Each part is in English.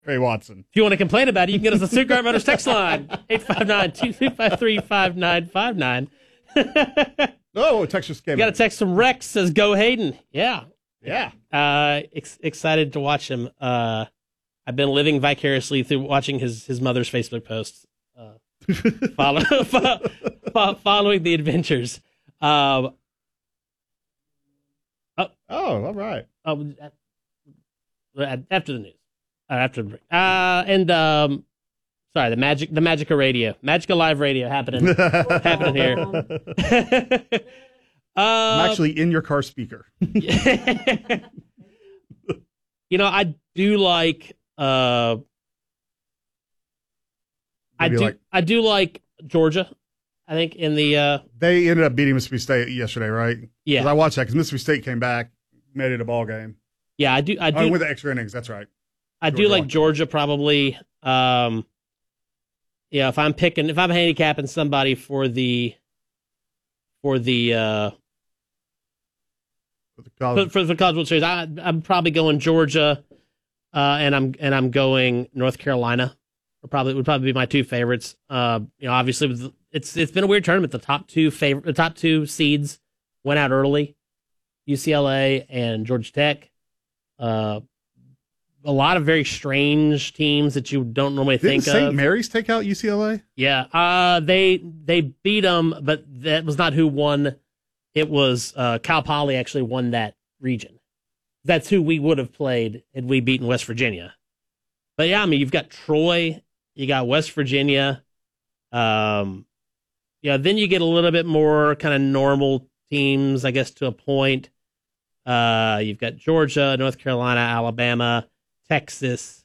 Ray Watson. If you want to complain about it, you can get us the Stuttgart Motors text line, 859-253-5959. Oh, Texas came. Got a text from Rex, says, go Hayden. Yeah. Excited to watch him. I've been living vicariously through watching his mother's Facebook posts. Following the adventures. All right. After the news. After the break. Sorry, the Magica Radio. Magica Live Radio happening here. I'm actually in your car speaker. I do like I do like Georgia. I think in the they ended up beating Mississippi State yesterday, right? Yeah, 'cause I watched that because Mississippi State came back, made it a ball game. Yeah, I do with the extra innings. That's right. I do like Georgia probably. If I'm handicapping somebody for the College World Series, I'm probably going Georgia, and I'm going North Carolina. Would probably be my two favorites. Obviously it's been a weird tournament. The top two seeds went out early, UCLA and Georgia Tech. A lot of very strange teams that you don't normally think of. Didn't St. Mary's take out UCLA? Yeah, they beat them, but that was not who won. It was Cal Poly actually won that region. That's who we would have played had we beaten West Virginia. But yeah, you've got Troy, you got West Virginia. Then you get a little bit more kind of normal teams, I guess, to a point. You've got Georgia, North Carolina, Alabama, Texas.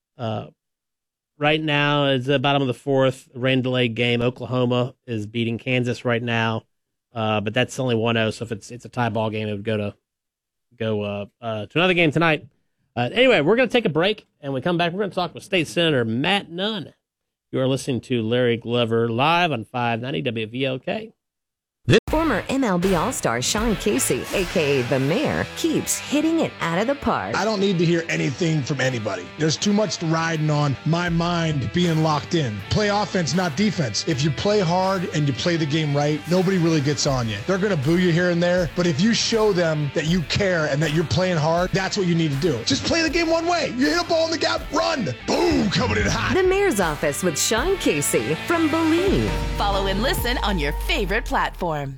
Right now, it's the bottom of the fourth, rain delay game. Oklahoma is beating Kansas right now, but that's only 1-0. So if it's a tie ball game, it would go to another game tonight. Anyway, we're going to take a break, and when we come back, we're going to talk with State Senator Matt Nunn. You are listening to Larry Glover live on 590 WVLK. Former MLB All-Star Sean Casey, a.k.a. The Mayor, keeps hitting it out of the park. I don't need to hear anything from anybody. There's too much riding on my mind being locked in. Play offense, not defense. If you play hard and you play the game right, nobody really gets on you. They're going to boo you here and there, but if you show them that you care and that you're playing hard, that's what you need to do. Just play the game one way. You hit a ball in the gap, run. Boom, coming in hot. The Mayor's Office with Sean Casey from Believe. Follow and listen on your favorite platform.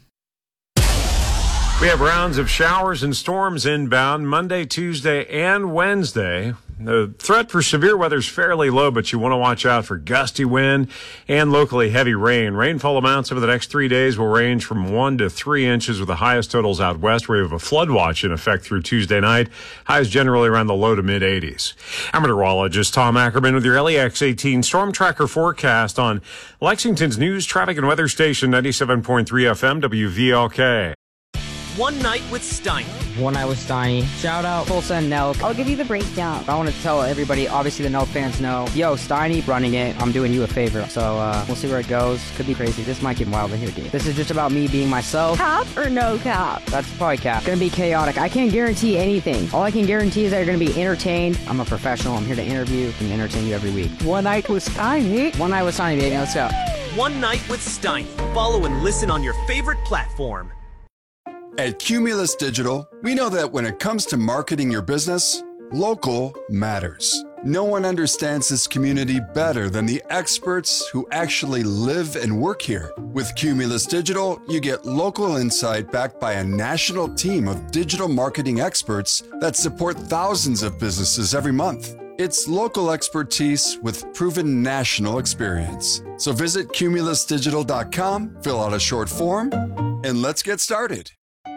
We have rounds of showers and storms inbound Monday, Tuesday, and Wednesday. The threat for severe weather is fairly low, but you want to watch out for gusty wind and locally heavy rain. Rainfall amounts over the next 3 days will range from 1 to 3 inches, with the highest totals out west, where we have a flood watch in effect through Tuesday night. Highs generally around the low to mid 80s. I'm meteorologist Tom Ackerman with your LEX 18 Storm Tracker forecast on Lexington's news, traffic, and weather station 97.3 FM WVLK. One Night with Steiny. One Night with Steiny. Shout out Tulsa and Nelk. I'll give you the breakdown. I want to tell everybody, obviously the Nelk fans know, yo, Steiny running it, I'm doing you a favor. So we'll see where it goes. Could be crazy. This might get wild in here, dude. This is just about me being myself. Cap or no cap? That's probably cap. It's going to be chaotic. I can't guarantee anything. All I can guarantee is that you're going to be entertained. I'm a professional. I'm here to interview and entertain you every week. One Night with Steiny. One Night with Steiny, baby. Let's go. One Night with Steiny. Follow and listen on your favorite platform. At Cumulus Digital, we know that when it comes to marketing your business, local matters. No one understands this community better than the experts who actually live and work here. With Cumulus Digital, you get local insight backed by a national team of digital marketing experts that support thousands of businesses every month. It's local expertise with proven national experience. So visit cumulusdigital.com, fill out a short form, and let's get started.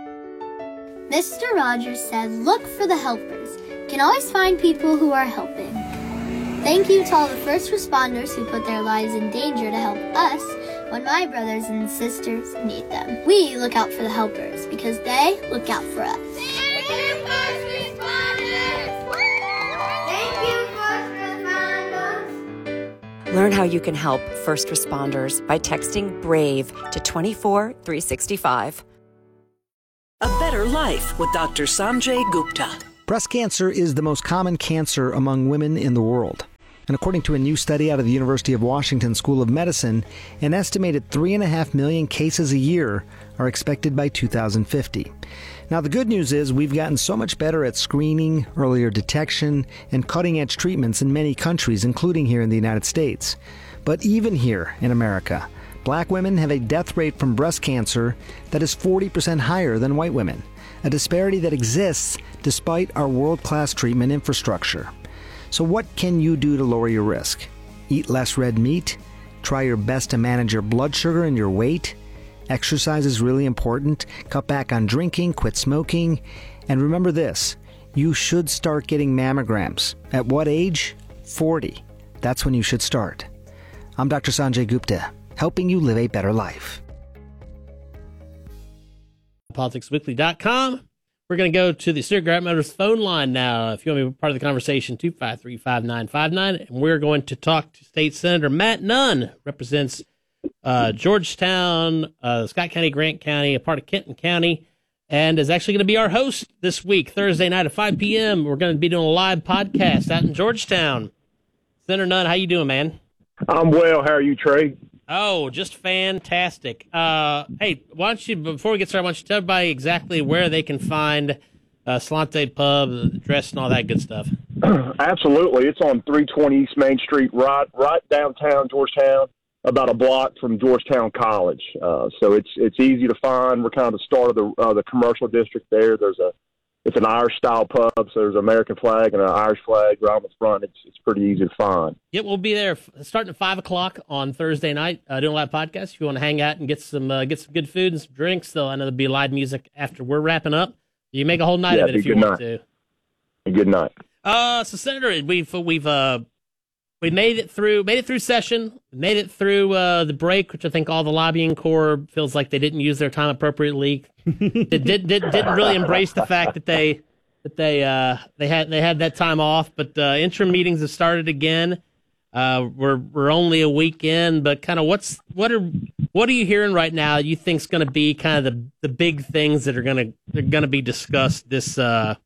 Mr. Rogers said, look for the helpers. You can always find people who are helping. Thank you to all the first responders who put their lives in danger to help us when my brothers and sisters need them. We look out for the helpers because they look out for us. Thank you, first responders! Thank you, first responders! Learn how you can help first responders by texting BRAVE to 24365. A better life with Dr. Sanjay Gupta. Breast cancer is the most common cancer among women in the world. And according to a new study out of the University of Washington School of Medicine, an estimated 3.5 million cases a year are expected by 2050. Now, the good news is we've gotten so much better at screening, earlier detection, and cutting-edge treatments in many countries, including here in the United States. But even here in America, black women have a death rate from breast cancer that is 40% higher than white women, a disparity that exists despite our world-class treatment infrastructure. So what can you do to lower your risk? Eat less red meat? Try your best to manage your blood sugar and your weight? Exercise is really important. Cut back on drinking, quit smoking. And remember this, you should start getting mammograms. At what age? 40. That's when you should start. I'm Dr. Sanjay Gupta, helping you live a better life. PoliticsWeekly.com. We're going to go to the Stewart Grant Motors phone line now. If you want to be part of the conversation, 253-5959. And we're going to talk to State Senator Matt Nunn, represents Georgetown, Scott County, Grant County, a part of Kenton County, and is actually going to be our host this week, Thursday night at 5 p.m. We're going to be doing a live podcast out in Georgetown. Senator Nunn, how you doing, man? I'm well. How are you, Trey? Oh, just fantastic. Hey, why don't you, before we get started, why don't you tell everybody exactly where they can find Salante Pub, the address, and all that good stuff? Absolutely. It's on 320 East Main Street, right downtown Georgetown, about a block from Georgetown College. So it's easy to find. We're kind of the start of the commercial district there. It's an Irish-style pub, so there's an American flag and an Irish flag right on the front. It's pretty easy to find. Yeah, we'll be there starting at 5 o'clock on Thursday night, doing a live podcast. If you want to hang out and get some good food and some drinks, though, I know there'll be live music after we're wrapping up. You can make a whole night of it if you want to. A good night. So, Senator, we've made it through session, made it through the break, which I think all the lobbying corps feels like they didn't use their time appropriately. Didn't really embrace the fact that they had that time off. But interim meetings have started again. We're only a week in, but kind of what are you hearing right now? You think's going to be kind of the big things that are going to be discussed this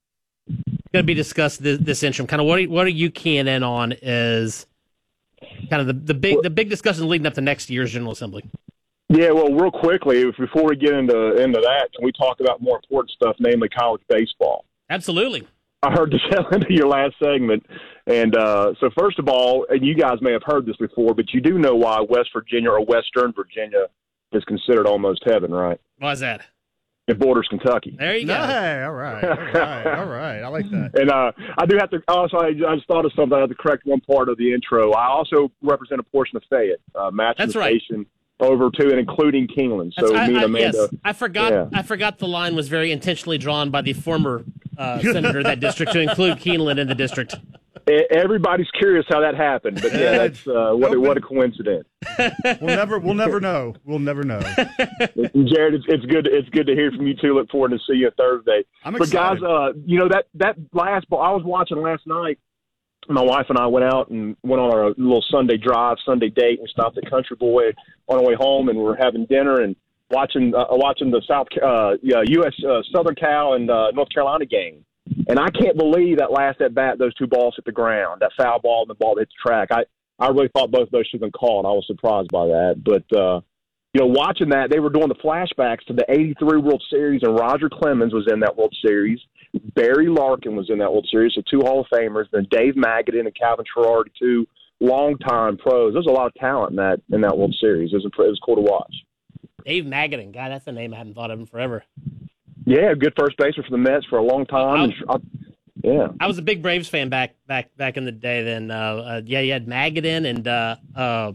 interim. Kind of what are you keying in on as kind of the big discussion leading up to next year's General Assembly? Yeah, well, real quickly, before we get into that, can we talk about more important stuff, namely college baseball? Absolutely. I heard the tail end of your last segment, and so first of all, and you guys may have heard this before, but you do know why West Virginia or Western Virginia is considered almost heaven, right? Why is that? It borders Kentucky. There you go. Hey, all right. I like that. And I do have to also, I just thought of something. I have to correct one part of the intro. I also represent a portion of Fayette, matching the station over to and including Keeneland. So me and Amanda. Yes, I forgot the line was very intentionally drawn by the former senator of that district to include Keeneland in the district. Everybody's curious how that happened, but yeah, that's what a coincidence. We'll never know. We'll never know. Jared, it's good to hear from you too. Look forward to see you Thursday. I'm excited. But guys, that last ball I was watching last night. My wife and I went out and went on our little Sunday date, and stopped at Country Boy on our way home, and we were having dinner and watching the U.S. Southern Cal and North Carolina game. And I can't believe that last at bat, those two balls hit the ground, that foul ball and the ball that hit the track. I really thought both of those should have been called. I was surprised by that. But, watching that, they were doing the flashbacks to the 83 World Series, and Roger Clemens was in that World Series. Barry Larkin was in that World Series, so two Hall of Famers. Then Dave Magadan and Calvin Girardi, two longtime pros. There's a lot of talent in that World Series. It was cool to watch. Dave Magadan, God, that's a name I haven't thought of in forever. Yeah, good first baser for the Mets for a long time. I was a big Braves fan back in the day. Then, you had Magadan and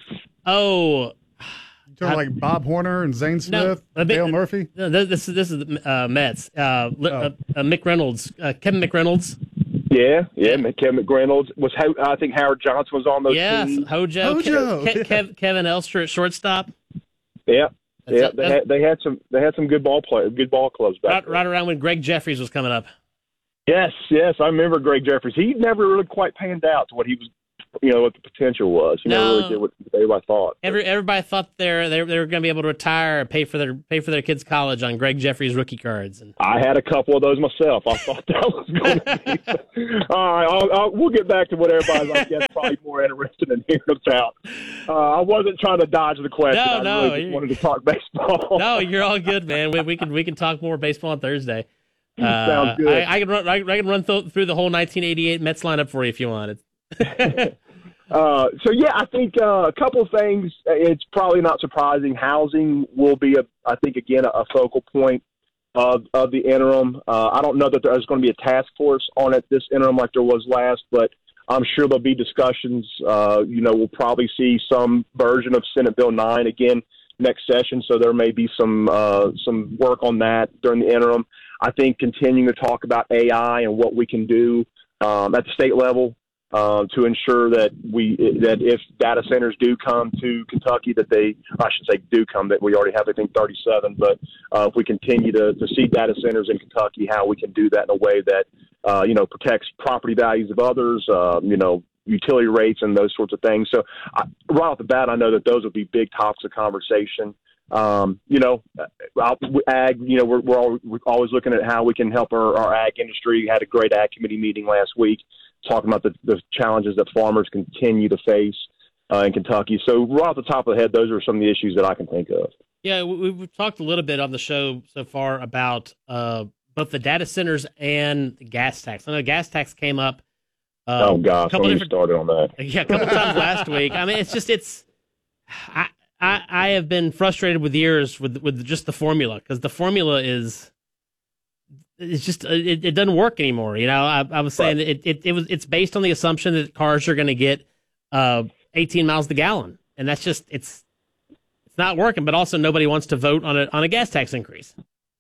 like Bob Horner and Zane Smith, Dale Murphy. No, this is Mets. Mick Reynolds, Kevin McReynolds. Yeah, Kevin McReynolds was. I think Howard Johnson was on those teams. Yes, Hojo. Kevin Elster at shortstop. Yeah. They had some good ball clubs back right around when Greg Jeffries was coming up. Yes, I remember Greg Jeffries. He never really quite panned out to what he was what the potential was. You never really did what everybody thought. Everybody thought they were going to be able to retire and pay for their kids' college on Greg Jeffries rookie cards. And I had a couple of those myself. I thought that was going to be. All right, we'll get back to what everybody's, I guess, probably more interested in hearing about. I wasn't trying to dodge the question. I really just wanted to talk baseball. No, you're all good, man. We can talk more baseball on Thursday. Sounds good. I can run through the whole 1988 Mets lineup for you if you want it. I think a couple of things. It's probably not surprising. Housing will be, I think, again, a focal point of the interim. I don't know that there's going to be a task force on it this interim like there was last, but I'm sure there'll be discussions. We'll probably see some version of Senate Bill 9 again next session, so there may be some work on that during the interim. I think continuing to talk about AI and what we can do at the state level to ensure that if data centers do come to Kentucky, that we already have, I think, 37. But if we continue to see data centers in Kentucky, how we can do that in a way that protects property values of others, utility rates and those sorts of things. So right off the bat, I know that those will be big topics of conversation. Ag, we're always looking at how we can help our ag industry. We had a great ag committee meeting last week talking about the challenges that farmers continue to face in Kentucky. So right off the top of the head, those are some of the issues that I can think of. Yeah, we've talked a little bit on the show so far about both the data centers and the gas tax. I know gas tax came up. Don't get started on that. Yeah, a couple times last week. I mean, I have been frustrated with years with just the formula, because the formula it doesn't work anymore. I was saying it's based on the assumption that cars are going to get 18 miles the gallon, and that's just it's not working. But also nobody wants to vote on a gas tax increase.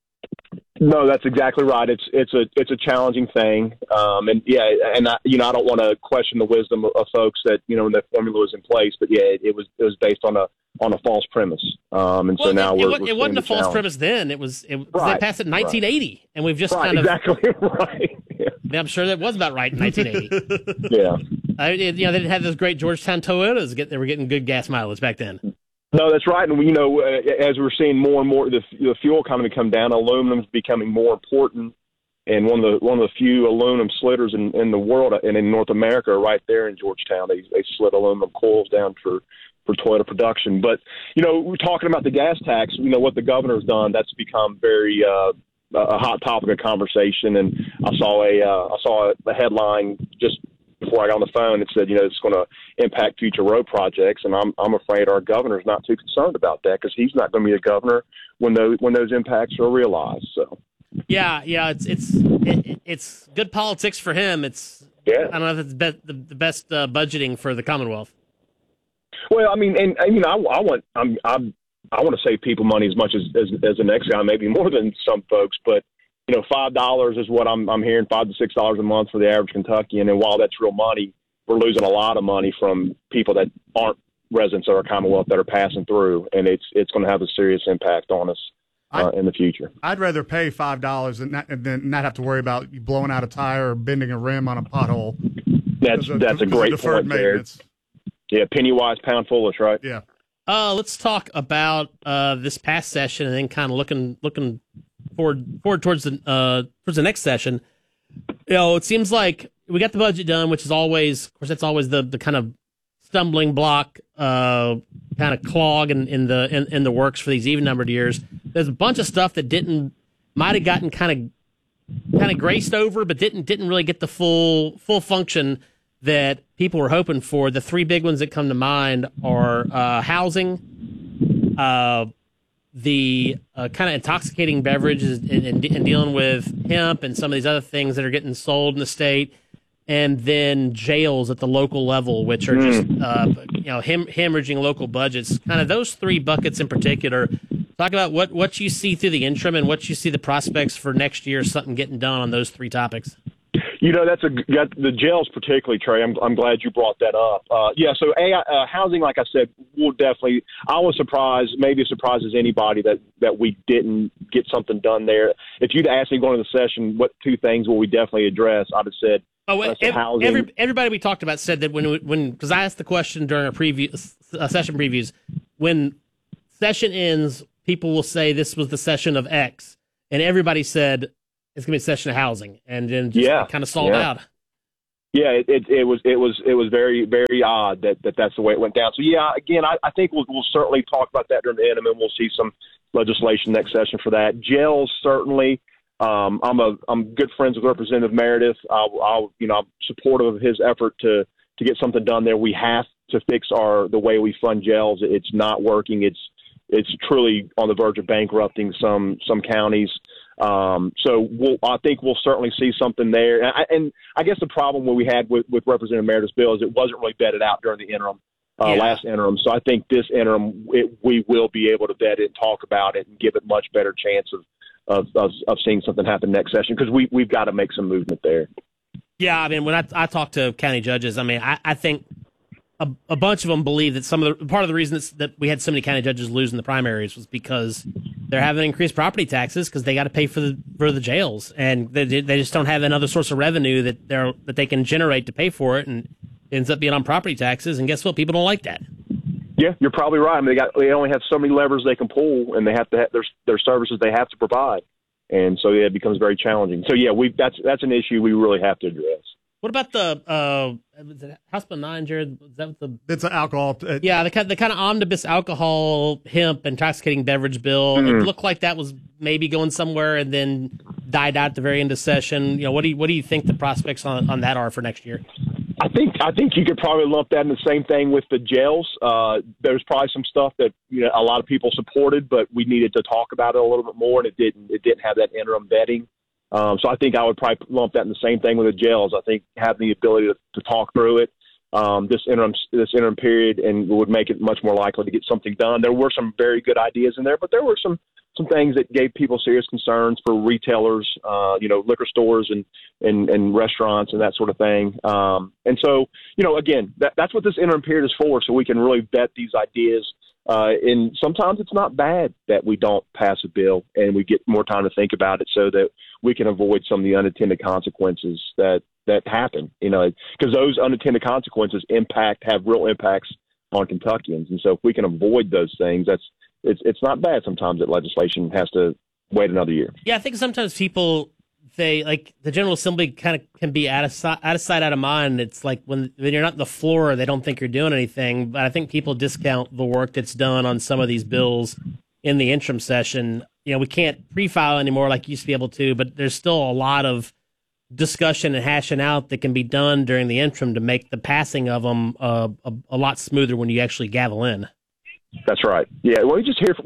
No, that's exactly right. It's a challenging thing, I don't want to question the wisdom of folks that when the formula was in place, but it was based on a false premise, so now it wasn't a false premise then. It was they passed it in 1980, and we've just kind of exactly right. Yeah. I'm sure that was about right in 1980. Yeah, they didn't have those great Georgetown Toyotas. They were getting good gas mileage back then. No, that's right. And, as we're seeing more and more the fuel economy come down, aluminum's becoming more important. And one of the few aluminum slitters in the world and in North America are right there in Georgetown. They slit aluminum coils down for Toyota production. But, we're talking about the gas tax. What the governor's done, that's become very a hot topic of conversation. And I saw a headline just before I got on the phone. It said, it's going to impact future road projects, and I'm afraid our governor's not too concerned about that, because he's not going to be a governor when those impacts are realized. So, yeah, it's good politics for him. I don't know if it's the best budgeting for the Commonwealth. Well, I mean, I want to save people money as much as the next guy, maybe more than some folks, but. $5 is what I'm hearing, $5 to $6 a month for the average Kentuckian. And while that's real money, we're losing a lot of money from people that aren't residents of our Commonwealth that are passing through, and it's going to have a serious impact on us in the future. I'd rather pay $5 than not have to worry about blowing out a tire or bending a rim on a pothole. That's a great point there. Yeah, penny wise, pound foolish, right? Yeah. Let's talk about this past session and then kind of looking forward towards the next session. It seems like we got the budget done, which is always, of course, that's always the kind of stumbling block, kind of clog in the works for these even numbered years. There's a bunch of stuff that might have gotten kind of graced over, but didn't really get the full function that people were hoping for. The three big ones that come to mind are housing, the kind of intoxicating beverages and dealing with hemp and some of these other things that are getting sold in the state, and then jails at the local level, which are just hemorrhaging local budgets. Kind of those three buckets in particular. Talk about what you see through the interim and what you see the prospects for next year, something getting done on those three topics. That's the jails particularly, Trey. I'm glad you brought that up. So housing, like I said, will definitely. I was surprised, maybe as surprised as anybody that we didn't get something done there. If you'd asked me going to the session, what two things will we definitely address, I'd have said. Housing. Everybody we talked about said that when because I asked the question during our session previews, when session ends, people will say this was the session of X, and everybody said it's going to be a session of housing, and then just kind of stalled out. Yeah, it was very, very odd that's the way it went down. So again, I think we'll certainly talk about that during the interim, and we'll see some legislation next session for that. Jails certainly. I'm good friends with Representative Meredith. I'm supportive of his effort to get something done there. We have to fix the way we fund jails. It's not working. It's truly on the verge of bankrupting some counties. I think we'll certainly see something there. And I guess the problem we had with Representative Meredith's bill is it wasn't really vetted out during the interim, last interim. So I think this interim we will be able to vet it and talk about it and give it much better chance of seeing something happen next session, because we've got to make some movement there. Yeah, I mean, when I talk to county judges, I mean, I think a bunch of them believe that part of the reason that we had so many county judges lose in the primaries was because they're having increased property taxes because they got to pay for the jails, and they just don't have another source of revenue that they can generate to pay for it, and it ends up being on property taxes. And guess what? People don't like that. Yeah, you're probably right. I mean, they only have so many levers they can pull, and they have to have their services they have to provide, and so it becomes very challenging. So that's an issue we really have to address. What about the House Bill 9, Jared? Is that what it's an alcohol? The kind of omnibus alcohol, hemp, intoxicating beverage bill. Mm-hmm. It looked like that was maybe going somewhere, and then died out at the very end of session. What do you think the prospects on that are for next year? I think you could probably lump that in the same thing with the jails. There's probably some stuff that a lot of people supported, but we needed to talk about it a little bit more, and it didn't have that interim vetting. So I think I would probably lump that in the same thing with the jails. I think having the ability to talk through it this interim period and would make it much more likely to get something done. There were some very good ideas in there, but there were some things that gave people serious concerns for retailers, liquor stores and restaurants and that sort of thing. And so, again, that's what this interim period is for, so we can really vet these ideas. And sometimes it's not bad that we don't pass a bill and we get more time to think about it so that we can avoid some of the unintended consequences that happen, because those unintended consequences have real impacts on Kentuckians. And so if we can avoid those things, it's not bad sometimes that legislation has to wait another year. Yeah, I think sometimes people, the General Assembly kind of can be out of sight, out of mind. It's like when you're not on the floor, they don't think you're doing anything. But I think people discount the work that's done on some of these bills in the interim session. We can't pre-file anymore like you used to be able to, but there's still a lot of discussion and hashing out that can be done during the interim to make the passing of them a lot smoother when you actually gavel in. That's right. Yeah. Well,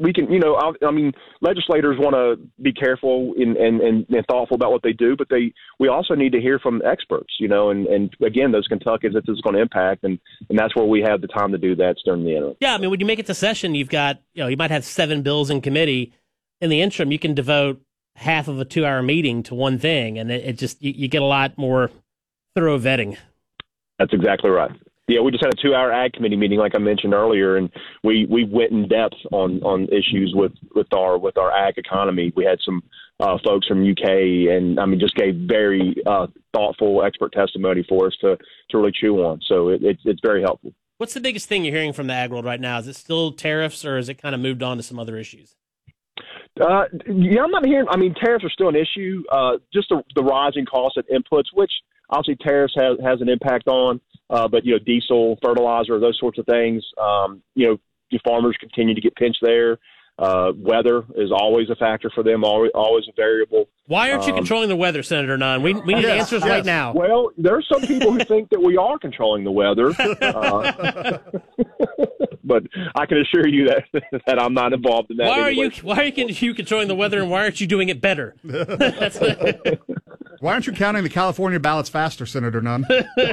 legislators want to be careful and thoughtful about what they do, but we also need to hear from experts, and again, those Kentuckians that this is going to impact, and that's where we have the time to do that during the interim. Yeah. I mean, when you make it to session, you've got, you might have 7 bills in committee. In the interim, you can devote half of a 2-hour meeting to one thing, and it just, you get a lot more thorough vetting. That's exactly right. Yeah, we just had a 2-hour ag committee meeting, like I mentioned earlier, and we went in depth on issues with our ag economy. We had some folks from UK, and just gave very thoughtful expert testimony for us to really chew on. So it's very helpful. What's the biggest thing you're hearing from the ag world right now? Is it still tariffs, or has it kind of moved on to some other issues? I'm not hearing. Tariffs are still an issue. Just the rising costs of inputs, which obviously tariffs has an impact on. But diesel, fertilizer, those sorts of things. The farmers continue to get pinched there. Weather is always a factor for them, always a variable. Why aren't you controlling the weather, Senator Nunn? We need answers right now. Well, there are some people who think that we are controlling the weather. But I can assure you that I'm not involved in that. Why are you controlling the weather, and why aren't you doing it better? Why aren't you counting the California ballots faster, Senator Nunn?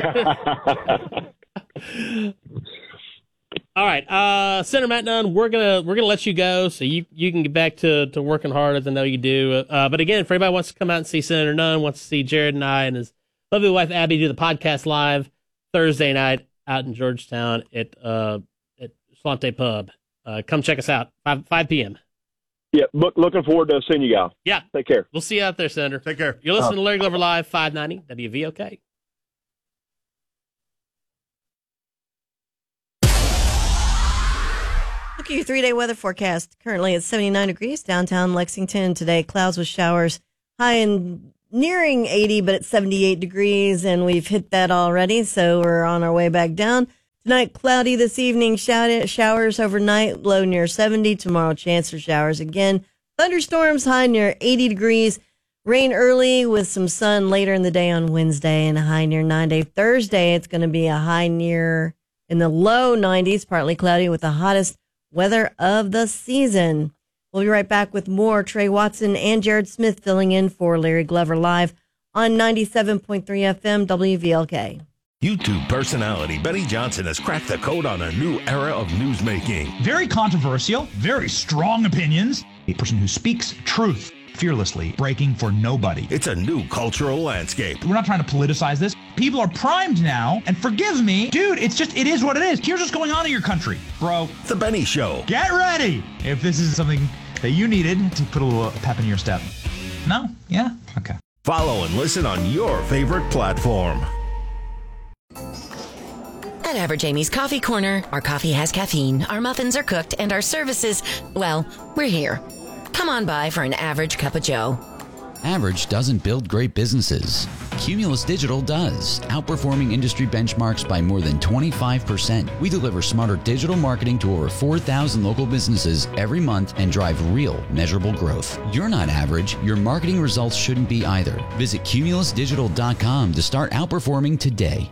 All right, Senator Matt Nunn, we're gonna let you go so you can get back to working hard, as I know you do. But again, if anybody wants to come out and see Senator Nunn, wants to see Jared and I and his Lovely wife Abby do the podcast live Thursday night out in Georgetown at Slante Pub. Come check us out, 5 p.m. Yeah, looking forward to seeing you guys. Yeah. Take care. We'll see you out there, Senator. Take care. You're listening to Larry Glover Live, 590 WVOK. Look at your 3-day weather forecast. Currently it's 79 degrees downtown Lexington. Today, clouds with showers. High and nearing 80, but it's 78 degrees, and we've hit that already, so we're on our way back down. Tonight, cloudy this evening, showers overnight, low near 70. Tomorrow, chance for showers again. Thunderstorms, high near 80 degrees. Rain early with some sun later in the day on Wednesday and a high near 90. Thursday, it's going to be a high near in the low 90s, partly cloudy with the hottest weather of the season. We'll be right back with more. Trey Watson and Jared Smith filling in for Larry Glover Live on 97.3 FM WVLK. YouTube personality Benny Johnson has cracked the code on a new era of newsmaking. Very controversial, very strong opinions. A person who speaks truth fearlessly, breaking for nobody. It's a new cultural landscape. We're not trying to politicize this. People are primed now, and forgive me, dude, it is what it is. Here's what's going on in your country, bro. The Benny Show. Get ready if this is something that you needed to put a little pep in your step. No? Yeah? Okay. Follow and listen on your favorite platform. At Average Amy's Coffee Corner, our coffee has caffeine, our muffins are cooked, and our services, well, we're here. Come on by for an average cup of joe. Average doesn't build great businesses. Cumulus Digital does, outperforming industry benchmarks by more than 25%. We deliver smarter digital marketing to over 4,000 local businesses every month and drive real, measurable growth. You're not average. Your marketing results shouldn't be either. Visit cumulusdigital.com to start outperforming today.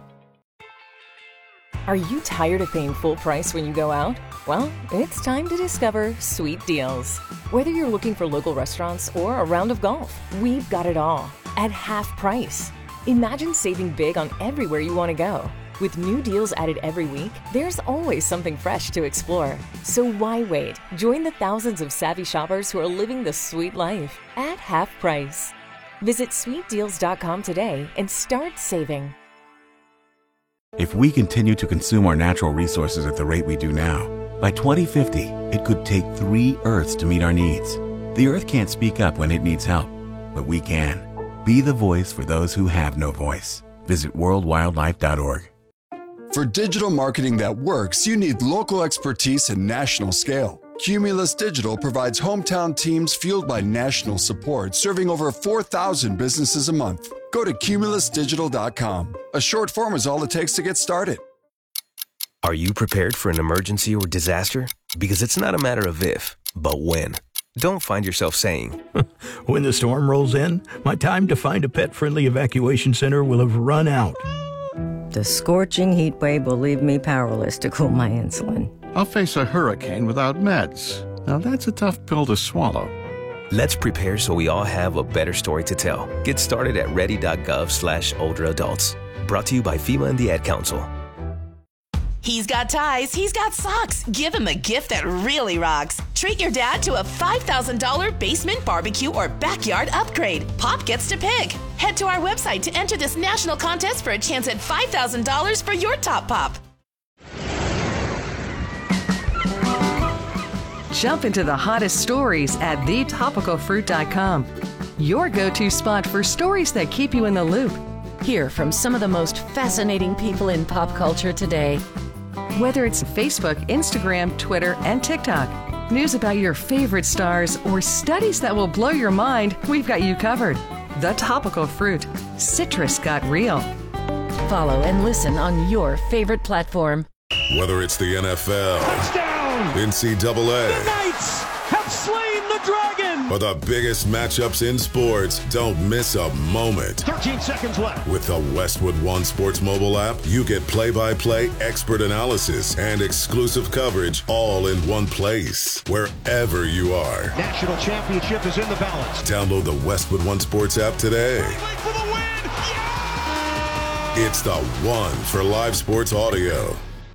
Are you tired of paying full price when you go out? Well, it's time to discover Sweet Deals. Whether you're looking for local restaurants or a round of golf, we've got it all at half price. Imagine saving big on everywhere you want to go. With new deals added every week, there's always something fresh to explore. So why wait? Join the thousands of savvy shoppers who are living the sweet life at half price. Visit sweetdeals.com today and start saving. If we continue to consume our natural resources at the rate we do now, by 2050, it could take 3 Earths to meet our needs. The Earth can't speak up when it needs help, but we can. Be the voice for those who have no voice. Visit worldwildlife.org. For digital marketing that works, you need local expertise and national scale. Cumulus Digital provides hometown teams fueled by national support, serving over 4,000 businesses a month. Go to cumulusdigital.com. A short form is all it takes to get started. Are you prepared for an emergency or disaster? Because it's not a matter of if, but when. Don't find yourself saying, When the storm rolls in, my time to find a pet-friendly evacuation center will have run out. The scorching heat wave will leave me powerless to cool my insulin. I'll face a hurricane without meds. Now that's a tough pill to swallow. Let's prepare so we all have a better story to tell. Get started at ready.gov/older adults. Brought to you by FEMA and the Ad Council. He's got ties, he's got socks. Give him a gift that really rocks. Treat your dad to a $5,000 basement barbecue or backyard upgrade. Pop gets to pick. Head to our website to enter this national contest for a chance at $5,000 for your top pop. Jump into the hottest stories at thetopicalfruit.com. Your go-to spot for stories that keep you in the loop. Hear from some of the most fascinating people in pop culture today. Whether it's Facebook, Instagram, Twitter, and TikTok, news about your favorite stars, or studies that will blow your mind, we've got you covered. The Topical Fruit. Citrus got real. Follow and listen on your favorite platform. Whether it's the NFL, touchdown, NCAA, the Knights have slain the dragon, or the biggest matchups in sports, don't miss a moment. 13 seconds left. With the Westwood One Sports mobile app, you get play-by-play expert analysis and exclusive coverage all in one place, wherever you are. National championship is in the balance. Download the Westwood One Sports app today. For the win! Yeah! It's the one for live sports audio.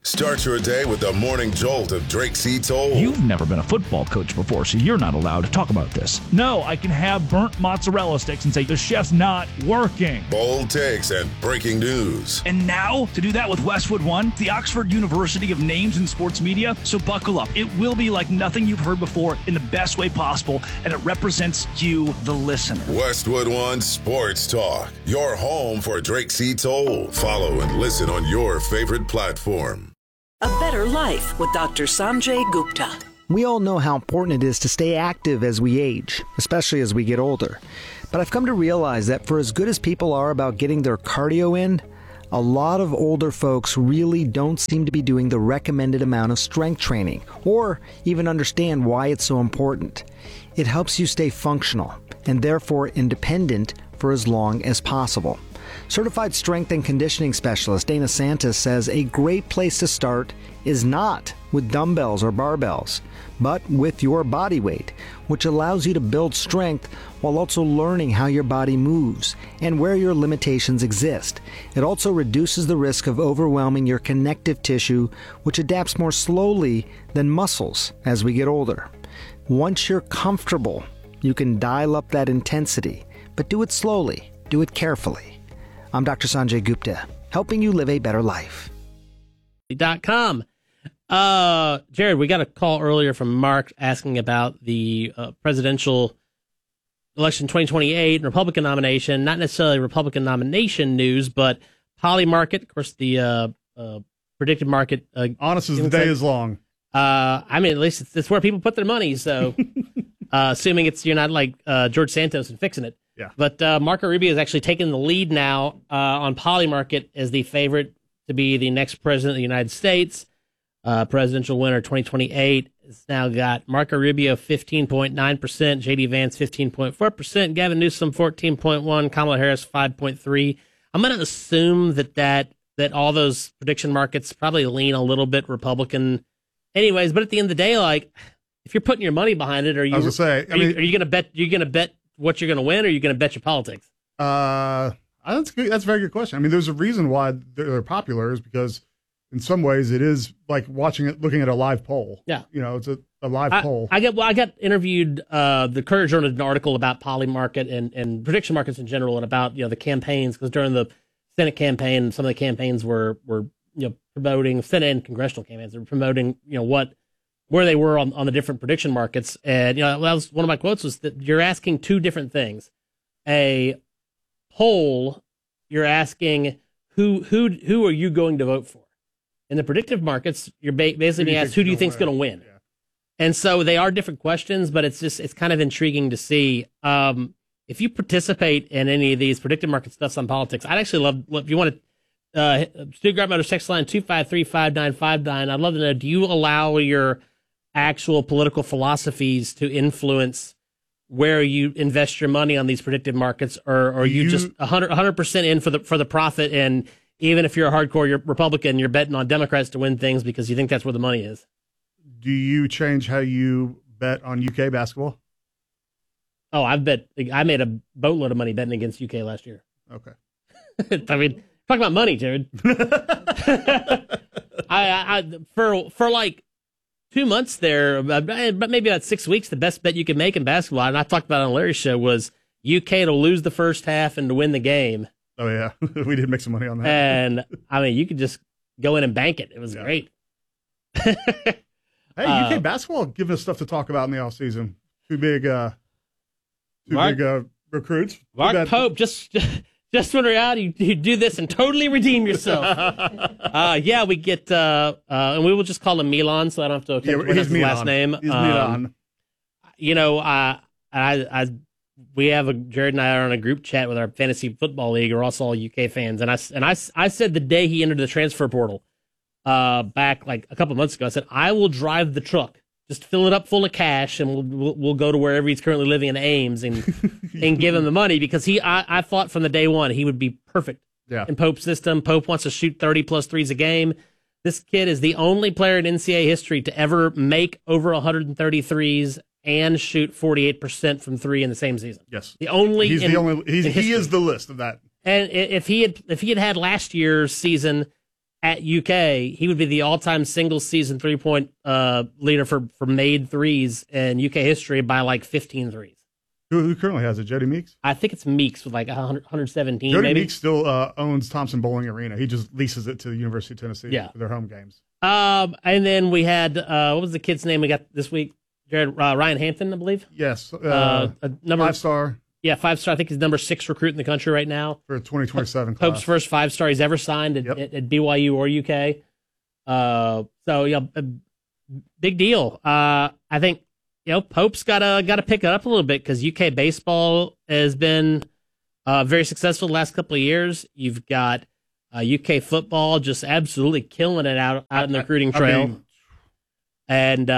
Start your day with the morning jolt of Drake C. Toll. You've never been a football coach before, so you're not allowed to talk about this. No, I can have burnt mozzarella sticks and say the chef's not working. Bold takes and breaking news. And now, to do that with Westwood One, the Oxford University of names in sports media. So buckle up. It will be like nothing you've heard before in the best way possible, and it represents you, the listener. Westwood One Sports Talk, your home for Drake C. Toll. Follow and listen on your favorite platform. A better life with Dr. Sanjay Gupta. We all know how important it is to stay active as we age, especially as we get older. But I've come to realize that for as good as people are about getting their cardio in, a lot of older folks really don't seem to be doing the recommended amount of strength training, or even understand why it's so important. It helps you stay functional, and therefore independent for as long as possible. Certified strength and conditioning specialist Dana Santis says a great place to start is not with dumbbells or barbells, but with your body weight, which allows you to build strength while also learning how your body moves and where your limitations exist. It also reduces the risk of overwhelming your connective tissue, which adapts more slowly than muscles as we get older. Once you're comfortable, you can dial up that intensity, but do it slowly, do it carefully. I'm Dr. Sanjay Gupta, helping you live a better life. .com. Jared, we got a call earlier from Mark asking about the presidential election 2028 and Republican nomination. Not necessarily Republican nomination news, but Polymarket, of course, the predicted market. Honest as the day is long. I mean, at least it's where people put their money. So, assuming you're not like George Santos and fixing it. Yeah. But Marco Rubio is actually taking the lead now on Polymarket as the favorite to be the next president of the United States. Presidential winner 2028 has now got Marco Rubio 15.9%, J.D. Vance 15.4%, Gavin Newsom 14.1%, Kamala Harris 5.3%. I'm going to assume that all those prediction markets probably lean a little bit Republican anyways. But at the end of the day, like, if you're putting your money behind it, are you going to bet what you're going to win, or are you going to bet your politics? That's good. That's a very good question. I mean, there's a reason why they're popular, is because in some ways it is like looking at a live poll. Yeah. You know, it's a live poll. I got interviewed, the Courier Journal did an article about Polymarket and prediction markets in general, and about, the campaigns, because during the Senate campaign, some of the campaigns were promoting, Senate and congressional campaigns, they were promoting, where they were on the different prediction markets. And, that was one of my quotes, was that you're asking two different things. A poll, you're asking who are you going to vote for? In the predictive markets, you're basically being asked, who do you think's going to win? Yeah. And so they are different questions, but it's kind of intriguing to see. If you participate in any of these predictive market stuffs on politics, I'd actually love, if you want to, Stuttgart Motors text line 253-5959. I'd love to know, do you allow your actual political philosophies to influence where you invest your money on these predictive markets, or are you just 100% in for the profit, and even if you're a hardcore Republican, you're betting on Democrats to win things because you think that's where the money is? Do you change how you bet on UK basketball? Oh, I made a boatload of money betting against UK last year. Okay. I mean, talk about money, Jared. I for like 2 months there, but maybe about 6 weeks, the best bet you could make in basketball, and I talked about it on Larry's show, was UK to lose the first half and to win the game. Oh, yeah. We did make some money on that. And, I mean, you could just go in and bank it. It was great. Hey, UK basketball giving us stuff to talk about in the offseason. Two big recruits. Mark Pope, just when we're out, you do this and totally redeem yourself. Yeah, we get, and we will just call him Milan, so I don't have to attempt his last name. He's Milan. Jared and I are on a group chat with our fantasy football league. We're also all UK fans, and I said the day he entered the transfer portal, back like a couple of months ago, I said, I will drive the truck, just fill it up full of cash, and we'll go to wherever he's currently living in Ames and give him the money, because I thought from the day one he would be perfect in Pope's system. Pope wants to shoot 30+ threes a game. This kid is the only player in NCAA history to ever make over 130 threes and shoot 48% from three in the same season. Yes, he is the list of that. And if he had last year's season at UK, he would be the all-time single-season three-point leader for made threes in UK history by like 15 threes. Who currently has it? Jody Meeks? I think it's Meeks with like 117. Jody maybe. Meeks still owns Thompson Bowling Arena. He just leases it to the University of Tennessee for their home games. And then we had what was the kid's name we got this week? Jared Ryan Hampton, I believe. Yes, a number 5-star. Yeah, 5-star. I think he's number 6 recruit in the country right now for 2027 class. Pope's first 5-star he's ever signed at BYU or UK. So yeah, big deal. I think Pope's gotta pick it up a little bit because UK baseball has been very successful the last couple of years. You've got UK football just absolutely killing it out in the recruiting trail. And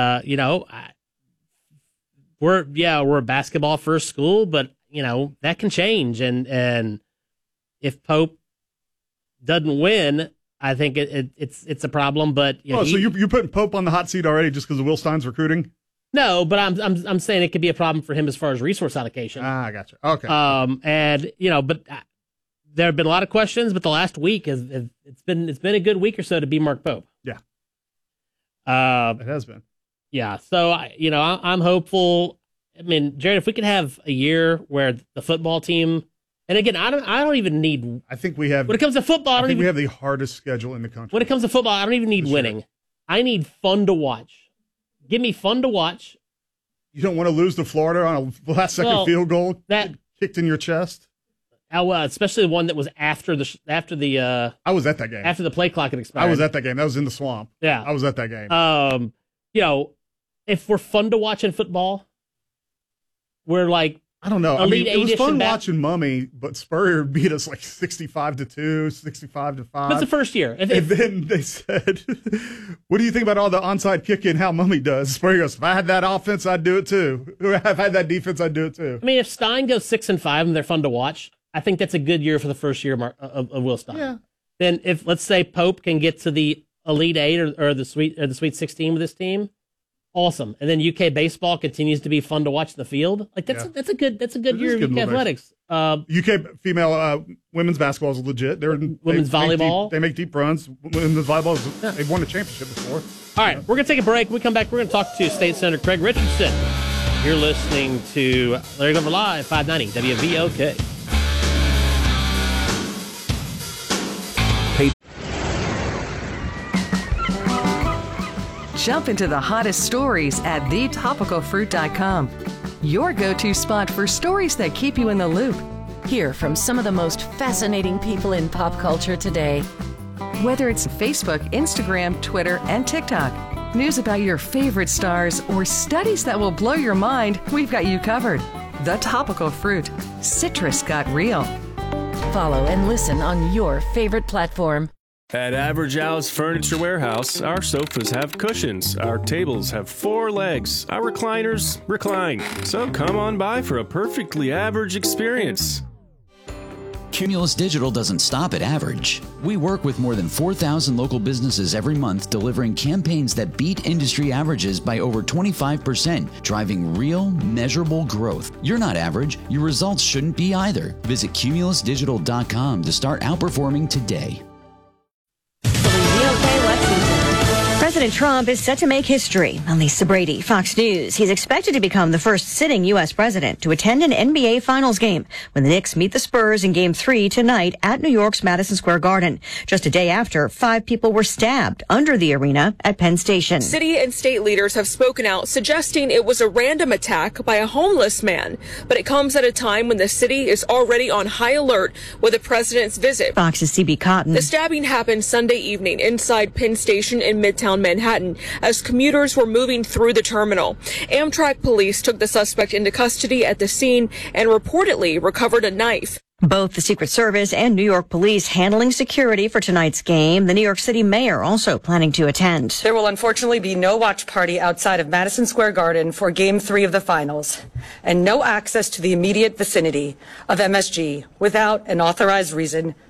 we're a basketball first school, but that can change. And if Pope doesn't win, I think it's a problem. But so you're putting Pope on the hot seat already just because of Will Stein's recruiting? No, but I'm saying it could be a problem for him as far as resource allocation. I gotcha. Okay. But there have been a lot of questions, but the last week it's been a good week or so to be Mark Pope. Yeah. It has been. Yeah. So I'm hopeful. I mean, Jared, if we could have a year where the football team, and again, I don't even need. I think we have. When it comes to football, we have the hardest schedule in the country. When it comes to football, I don't even need winning. I need fun to watch. Give me fun to watch. You don't want to lose to Florida on a last-second field goal kicked in your chest? Especially the one that was after the. I was at that game. After the play clock had expired. I was at that game. That was in the swamp. Yeah. I was at that game. If we're fun to watch in football, we're like, I don't know. Elite it was fun back. watching Mummy, but Spurrier beat us like 65-2, 65-5. That's the first year. And then they said, what do you think about all the onside kicking, how Mummy does? Spurrier goes, if I had that offense, I'd do it too. If I had that defense, I'd do it too. I mean, if Stein goes 6-5 and they're fun to watch, I think that's a good year for the first year of Will Stein. Yeah. Then if, let's say, Pope can get to the Elite 8 or the Sweet 16 with this team, awesome. And then UK baseball continues to be fun to watch in the field. Like that's a good year of UK athletics. UK female women's basketball is legit. Women's volleyball. They make deep runs. Women's volleyball, they've won a championship before. All right, we're going to take a break. When we come back, we're going to talk to State Senator Craig Richardson. You're listening to Larry Glover Live, 590 WVOK. Jump into the hottest stories at thetopicalfruit.com. Your go-to spot for stories that keep you in the loop. Hear from some of the most fascinating people in pop culture today. Whether it's Facebook, Instagram, Twitter, and TikTok, news about your favorite stars, or studies that will blow your mind, we've got you covered. The Topical Fruit. Citrus got real. Follow and listen on your favorite platform. At Average Al's Furniture Warehouse, our sofas have cushions, our tables have 4 legs, our recliners recline. So come on by for a perfectly average experience. Cumulus Digital doesn't stop at average. We work with more than 4,000 local businesses every month, delivering campaigns that beat industry averages by over 25%, driving real, measurable growth. You're not average. Your results shouldn't be either. Visit cumulusdigital.com to start outperforming today. President Trump is set to make history. I'm Lisa Brady, Fox News. He's expected to become the first sitting U.S. president to attend an NBA Finals game when the Knicks meet the Spurs in Game 3 tonight at New York's Madison Square Garden. Just a day after, 5 people were stabbed under the arena at Penn Station. City and state leaders have spoken out, suggesting it was a random attack by a homeless man. But it comes at a time when the city is already on high alert with the president's visit. Fox's CB Cotton. The stabbing happened Sunday evening inside Penn Station in Midtown Manhattan as commuters were moving through the terminal. Amtrak police took the suspect into custody at the scene and reportedly recovered a knife. Both the Secret Service and New York police handling security for tonight's game. The New York City mayor also planning to attend. There will unfortunately be no watch party outside of Madison Square Garden for Game 3 of the finals, and no access to the immediate vicinity of MSG without an authorized reason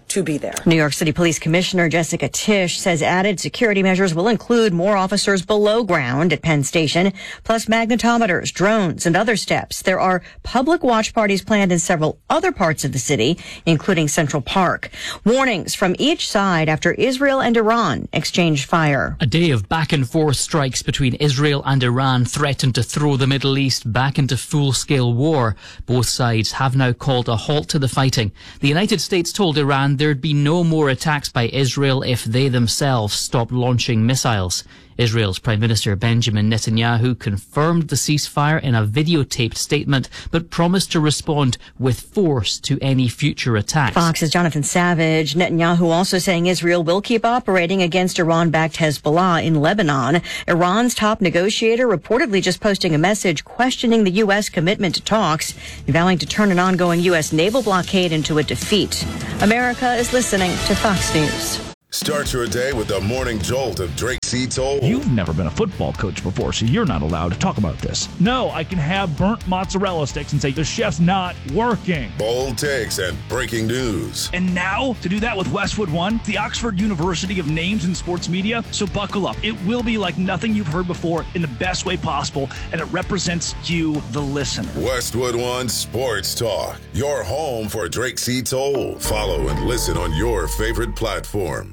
to be there. New York City Police Commissioner Jessica Tisch says added security measures will include more officers below ground at Penn Station, plus magnetometers, drones, and other steps. There are public watch parties planned in several other parts of the city, including Central Park. Warnings from each side after Israel and Iran exchanged fire. A day of back-and-forth strikes between Israel and Iran threatened to throw the Middle East back into full-scale war. Both sides have now called a halt to the fighting. The United States told Iran there'd be no more attacks by Israel if they themselves stopped launching missiles. Israel's Prime Minister Benjamin Netanyahu confirmed the ceasefire in a videotaped statement, but promised to respond with force to any future attacks. Fox's Jonathan Savage. Netanyahu also saying Israel will keep operating against Iran-backed Hezbollah in Lebanon. Iran's top negotiator reportedly just posting a message questioning the U.S. commitment to talks, vowing to turn an ongoing U.S. naval blockade into a defeat. America is listening to Fox News. Start your day with the morning jolt of Drake C. Toll. You've never been a football coach before, so you're not allowed to talk about this. No, I can have burnt mozzarella sticks and say the chef's not working. Bold takes and breaking news. And now, to do that with Westwood One, the Oxford University of Names in Sports Media, so buckle up. It will be like nothing you've heard before in the best way possible, and it represents you, the listener. Westwood One Sports Talk, your home for Drake C. Toll. Follow and listen on your favorite platform.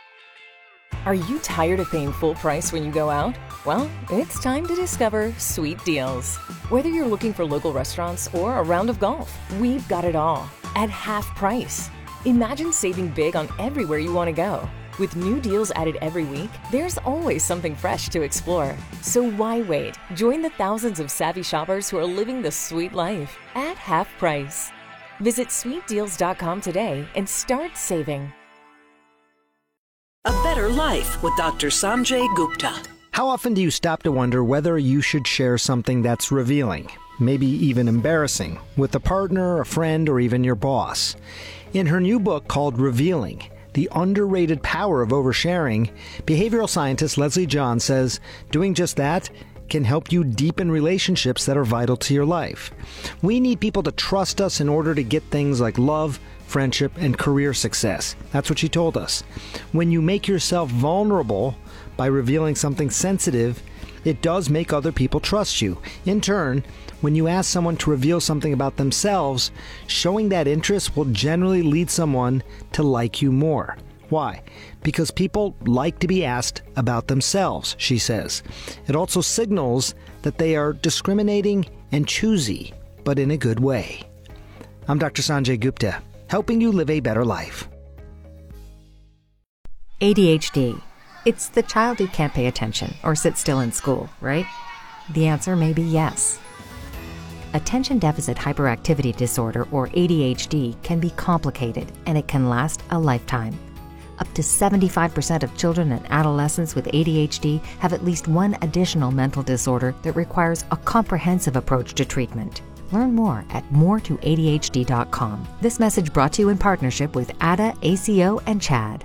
Are you tired of paying full price when you go out? Well, it's time to discover Sweet Deals. Whether you're looking for local restaurants or a round of golf, we've got it all at half price. Imagine saving big on everywhere you want to go. With new deals added every week, there's always something fresh to explore. So why wait? Join the thousands of savvy shoppers who are living the sweet life at half price. Visit sweetdeals.com today and start saving. A Better Life with Dr. Sanjay Gupta. How often do you stop to wonder whether you should share something that's revealing, maybe even embarrassing, with a partner, a friend, or even your boss? In her new book called Revealing, The Underrated Power of Oversharing, behavioral scientist Leslie John says doing just that can help you deepen relationships that are vital to your life. We need people to trust us in order to get things like love, friendship, and career success. That's what she told us. When you make yourself vulnerable by revealing something sensitive, it does make other people trust you. In turn, when you ask someone to reveal something about themselves, showing that interest will generally lead someone to like you more. Why? Because people like to be asked about themselves, she says. It also signals that they are discriminating and choosy, but in a good way. I'm Dr. Sanjay Gupta, helping you live a better life. ADHD. It's the child who can't pay attention or sit still in school, right? The answer may be yes. Attention Deficit Hyperactivity Disorder, or ADHD, can be complicated and it can last a lifetime. Up to 75% of children and adolescents with ADHD have at least one additional mental disorder that requires a comprehensive approach to treatment. Learn more at moretoadhd.com. This message brought to you in partnership with ADA, ACO, and CHAD.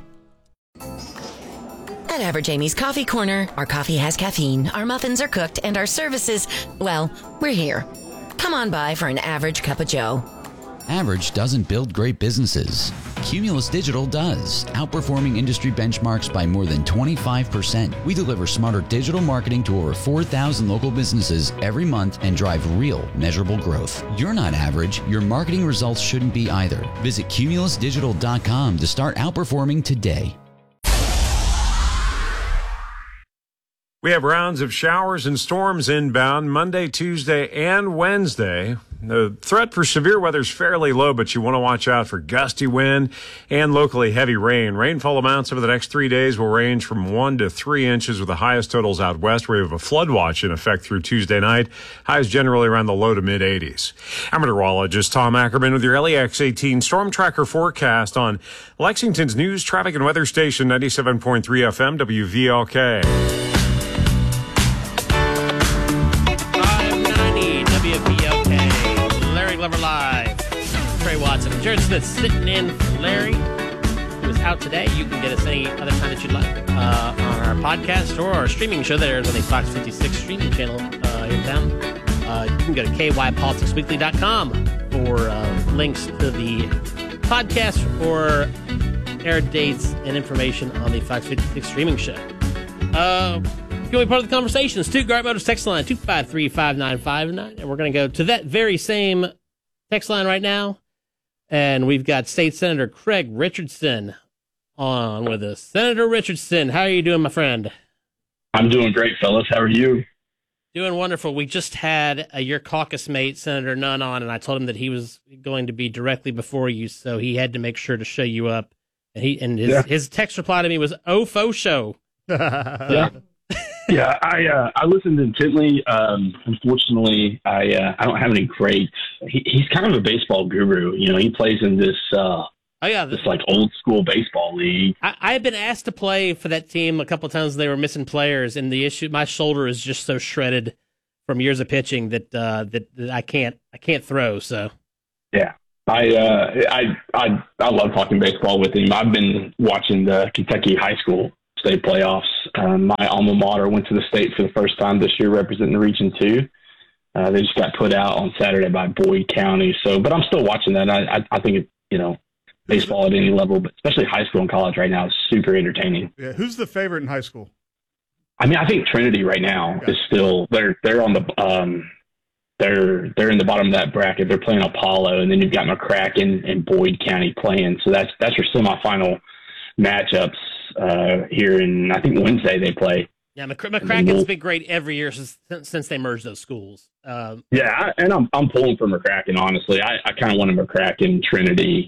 At Average Amy's Coffee Corner, our coffee has caffeine, our muffins are cooked, and our services, well, we're here. Come on by for an average cup of joe. Average doesn't build great businesses. Cumulus Digital does, outperforming industry benchmarks by more than 25%. We deliver smarter digital marketing to over 4,000 local businesses every month and drive real, measurable growth. You're not average. Your marketing results shouldn't be either. Visit cumulusdigital.com to start outperforming today. We have rounds of showers and storms inbound Monday, Tuesday, and Wednesday. The threat for severe weather is fairly low, but you want to watch out for gusty wind and locally heavy rain. Rainfall amounts over the next 3 days will range from 1 to 3 inches, with the highest totals out west, where we have a flood watch in effect through Tuesday night. Highs generally around the low to mid 80s. I'm meteorologist Tom Ackerman with your LEX 18 Storm Tracker forecast on Lexington's news, traffic, and weather station 97.3 FM WVLK. Lover Live. Trey Watson and Jared Smith sitting in for Larry, who is out today. You can get us any other time that you'd like on our podcast or our streaming show that airs on the Fox 56 streaming channel in town. You can go to kypoliticsweekly.com for links to the podcast for air dates and information on the Fox 56 streaming show. If you want to be part of the conversation, Stuttgart Motors text line 253-5959, and we're going to go to that very same text line right now. And we've got State Senator Craig Richardson on with us. Senator Richardson, how are you doing, my friend? I'm doing great, fellas. How are you? Doing wonderful. We just had your caucus mate, Senator Nunn, on, and I told him that he was going to be directly before you, so he had to make sure to show you up. And his text reply to me was, "Oh, faux show." Yeah, I listened intently. Unfortunately, I don't have any great. He's kind of a baseball guru. You know, he plays in this this like old school baseball league. I've been asked to play for that team a couple of times. They were missing players, and the issue, my shoulder is just so shredded from years of pitching that I can't throw. So yeah, I love talking baseball with him. I've been watching the Kentucky high school state playoffs. My alma mater went to the state for the first time this year, representing Region 2. They just got put out on Saturday by Boyd County. But I'm still watching that. I think baseball at any level, but especially high school and college right now, is super entertaining. Yeah, who's the favorite in high school? I mean, I think Trinity right now is still they're on the they're in the bottom of that bracket. They're playing Apollo, and then you've got McCracken and Boyd County playing. So that's your semifinal matchups here, and I think Wednesday they play. Yeah, McCracken's been great every year since they merged those schools. And I'm pulling for McCracken, honestly. I kind of want a McCracken Trinity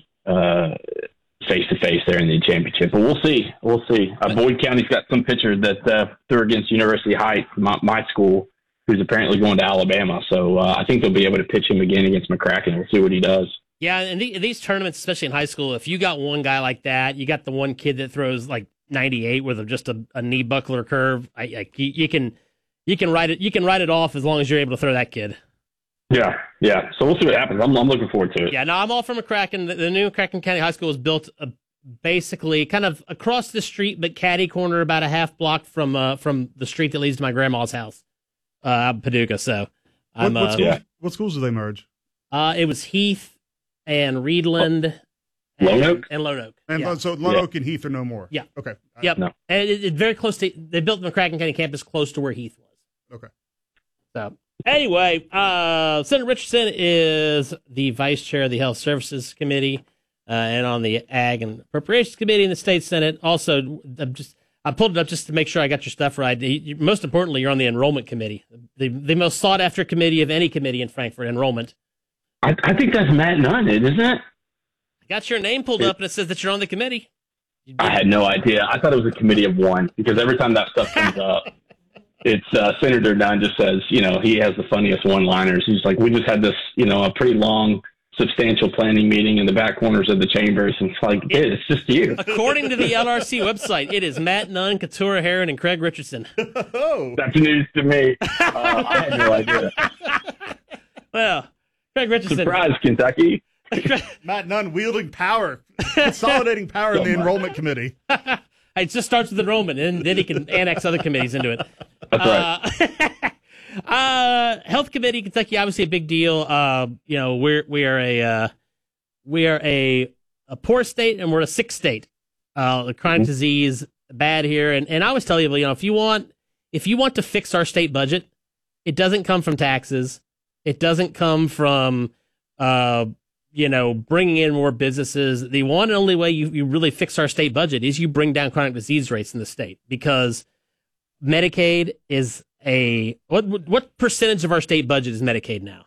face-to-face there in the championship, but we'll see. Boyd County's got some pitcher that threw against University Heights, my school, who's apparently going to Alabama, so I think they'll be able to pitch him again against McCracken. We'll see what he does. Yeah, and these tournaments, especially in high school, if you got one guy like that, you got the one kid that throws like 98 with just a knee buckler curve. You can write it off as long as you're able to throw that kid. Yeah. So we'll see what happens. I'm looking forward to it. Yeah, no, I'm all for McCracken. The new McCracken County High School is built basically kind of across the street, but catty corner about a half block from the street that leads to my grandma's house, Paducah. So what schools do they merge? It was Heath and Reedland. Lone Oak? And Lone Oak. And so Lone Oak and Heath are no more. Yeah. Okay. Yep. No. And it's very close to, they built the McCracken County campus close to where Heath was. Okay. So anyway, Senator Richardson is the vice chair of the Health Services Committee and on the Ag and Appropriations Committee in the State Senate. Also, I pulled it up just to make sure I got your stuff right. Most importantly, you're on the Enrollment Committee, the most sought after committee of any committee in Frankfort, Enrollment. I think that's Matt Nunn, isn't it? I got your name pulled up and it says that you're on the committee. I had no idea. I thought it was a committee of one because every time that stuff comes up, it's Senator Nunn just says, he has the funniest one-liners. He's like, we just had this, a pretty long, substantial planning meeting in the back corners of the chambers. And it's like, it's just you. According to the LRC website, it is Matt Nunn, Keturah Herron, and Craig Richardson. That's news to me. I had no idea. Well, Craig Richardson. Surprise, Kentucky. Matt Nunn wielding power, consolidating power in the Enrollment Committee. It just starts with enrollment, and then he can annex other committees into it. That's right. Health Committee, Kentucky, obviously a big deal. We are a poor state, and we're a sick state. The chronic disease bad here, and I always tell you, if you want to fix our state budget, it doesn't come from taxes. It doesn't come from bringing in more businesses. The one and only way you really fix our state budget is you bring down chronic disease rates in the state, because Medicaid is what percentage of our state budget is Medicaid now?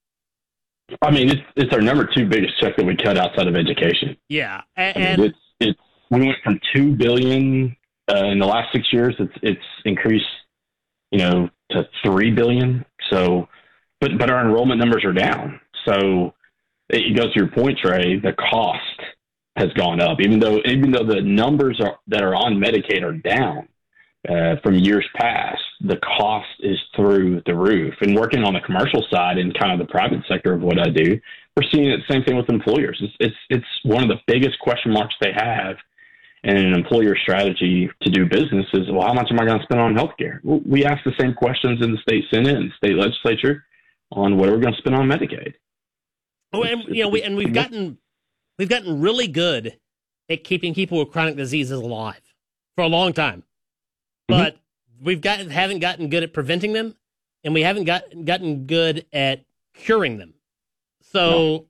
I mean, it's our number 2 biggest check that we cut outside of education. Yeah. And we went from $2 billion in the last 6 years. It's increased, to $3 billion. So, but our enrollment numbers are down. So, it goes to your point, Trey. The cost has gone up, even though the numbers that are on Medicaid are down from years past. The cost is through the roof. And working on the commercial side and kind of the private sector of what I do, we're seeing the same thing with employers. It's one of the biggest question marks they have in an employer strategy to do business is, well, how much am I going to spend on healthcare? Well, we ask the same questions in the state Senate and state legislature on what are we going to spend on Medicaid. Oh, and we've gotten we've gotten really good at keeping people with chronic diseases alive for a long time, but haven't gotten good at preventing them, and we haven't gotten good at curing them. So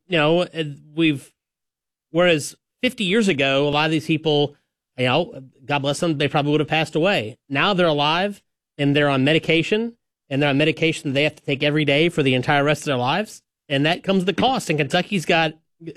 whereas 50 years ago, a lot of these people, God bless them, they probably would have passed away. Now they're alive and they're on medication, and they're on medication they have to take every day for the entire rest of their lives, and that comes at the cost. And Kentucky's got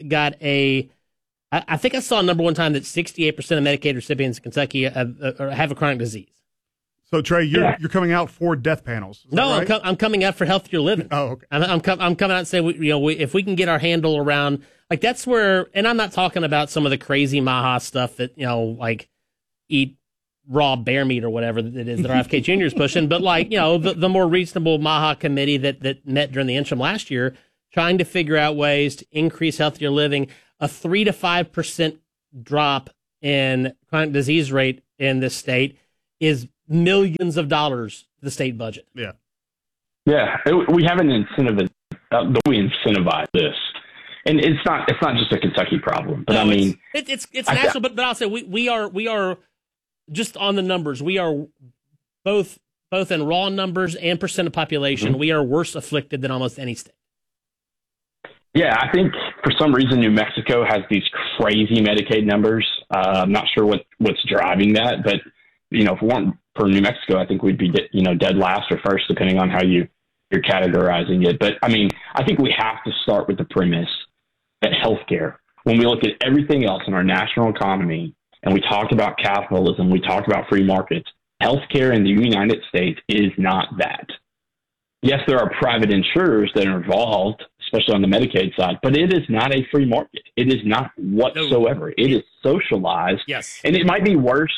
I think I saw a number one time that 68% of Medicaid recipients in Kentucky have a chronic disease. So Trey, you're coming out for death panels. No, right? I'm coming out for healthier living. Oh, okay. I'm coming out and saying, if we can get our handle around, like that's where, and I'm not talking about some of the crazy Maha stuff that, like eat raw bear meat or whatever it is that RFK Jr. is pushing, but like, the more reasonable Maha committee that met during the interim last year, trying to figure out ways to increase healthier living. A 3 to 5% drop in chronic disease rate in this state is millions of dollars to the state budget. Yeah. Yeah. We have an incentive, we incentivize this. And it's not just a Kentucky problem, but no, it's national, but I'll say we are just on the numbers. We are both in raw numbers and percent of population. We are worse afflicted than almost any state. Yeah, I think for some reason New Mexico has these crazy Medicaid numbers. I'm not sure what's driving that, but if it weren't for New Mexico, I think we'd be dead last or first, depending on how you're categorizing it. But I think we have to start with the premise that healthcare, when we look at everything else in our national economy, and we talked about capitalism, we talked about free markets, healthcare in the United States is not that. Yes, there are private insurers that are involved, especially on the Medicaid side, but it is not a free market. It is not whatsoever. It is socialized. Yes. And it might be worse.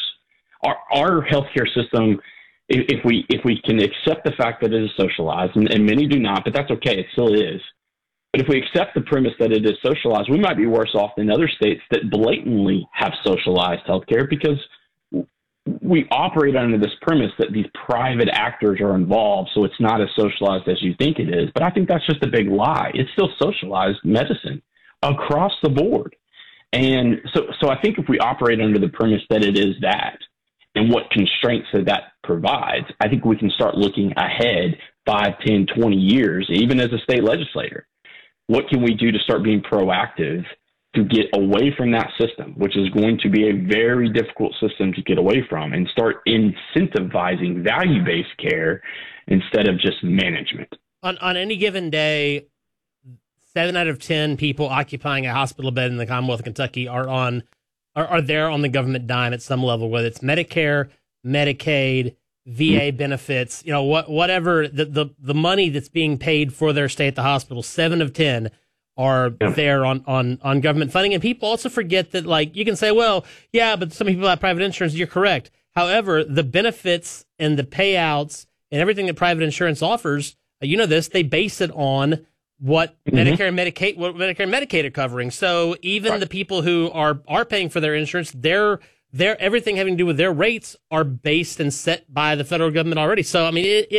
Our healthcare system, if we can accept the fact that it is socialized, and many do not, but that's okay. It still is. But if we accept the premise that it is socialized, we might be worse off than other states that blatantly have socialized healthcare, because we operate under this premise that these private actors are involved, so it's not as socialized as you think it is. But I think that's just a big lie. It's still socialized medicine across the board. And so I think if we operate under the premise that it is that, and what constraints that provides, I think we can start looking ahead 5, 10, 20 years, even as a state legislator. What can we do to start being proactive to get away from that system, which is going to be a very difficult system to get away from, and start incentivizing value-based care instead of just management? On any given day, 7 out of 10 people occupying a hospital bed in the Commonwealth of Kentucky are there on the government dime at some level, whether it's Medicare, Medicaid, VA benefits, whatever the money that's being paid for their stay at the hospital. 7 of 10 are there on government funding. And people also forget that, like, you can say, well, yeah, but some people have private insurance. You're correct. However, the benefits and the payouts and everything that private insurance offers, they base it on what Medicare and Medicaid are covering. So even the people who are paying for their insurance, their everything having to do with their rates are based and set by the federal government already. So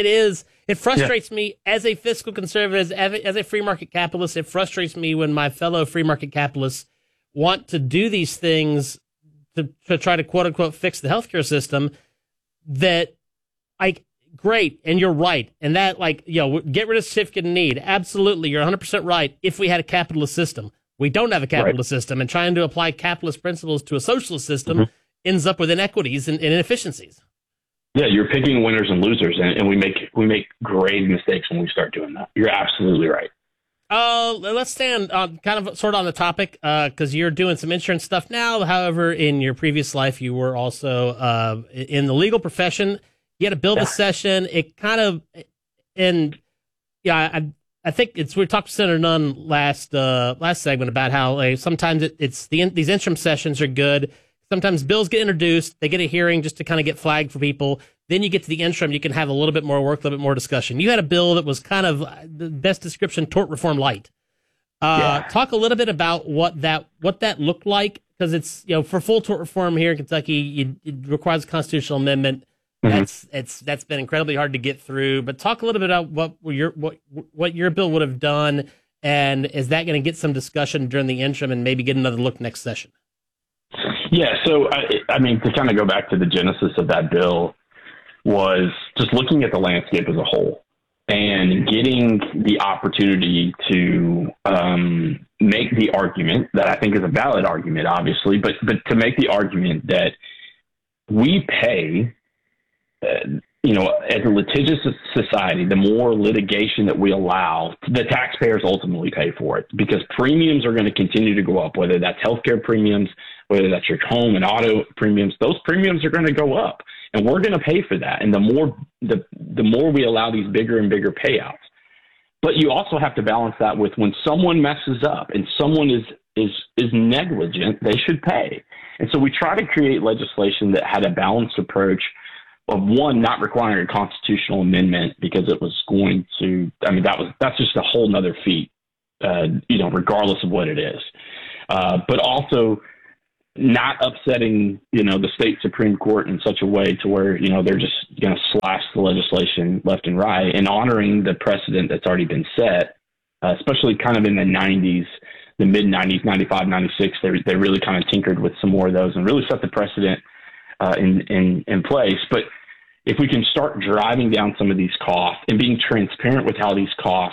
it frustrates me as a fiscal conservative, as a free market capitalist. It frustrates me when my fellow free market capitalists want to do these things to try to quote unquote fix the healthcare system. That, like, great, and you're right, and that, like, get rid of certificate of need. Absolutely, you're 100% right. If we had a capitalist system, we don't have a capitalist system, and trying to apply capitalist principles to a socialist system ends up with inequities and inefficiencies. Yeah, you're picking winners and losers, and we make grave mistakes when we start doing that. You're absolutely right. Let's stay on kind of sort of on the topic, because you're doing some insurance stuff now. However, in your previous life, you were also in the legal profession. You had a bill this session. It kind of, I think we talked to Senator Nunn last segment about how sometimes these interim sessions are good. Sometimes bills get introduced, they get a hearing just to kind of get flagged for people. Then you get to the interim, you can have a little bit more work, a little bit more discussion. You had a bill that was kind of the best description, tort reform light. Talk a little bit about what that looked like, because it's, for full tort reform here in Kentucky, it requires a constitutional amendment. That's been incredibly hard to get through. But talk a little bit about what your bill would have done, And is that going to get some discussion during the interim and maybe get another look next session? Yeah, so, I mean, to kind of go back to the genesis of that bill was just looking at the landscape as a whole and getting the opportunity to make the argument that I think is a valid argument, obviously, but to make the argument that we pay, as a litigious society, the more litigation that we allow, the taxpayers ultimately pay for it because premiums are going to continue to go up, whether that's healthcare premiums, whether that's your home and auto premiums, those premiums are going to go up and we're going to pay for that. And the more we allow these bigger and bigger payouts, but you also have to balance that with when someone messes up and someone is negligent, they should pay. And so we try to create legislation that had a balanced approach of one, not requiring a constitutional amendment because it was going to, that's just a whole nother feat, regardless of what it is. But also not upsetting, the state Supreme Court in such a way to where, they're just going to slash the legislation left and right and honoring the precedent that's already been set, especially kind of in the 90s, the mid 90s, 95, 96, they really kind of tinkered with some more of those and really set the precedent in place. But if we can start driving down some of these costs and being transparent with how these costs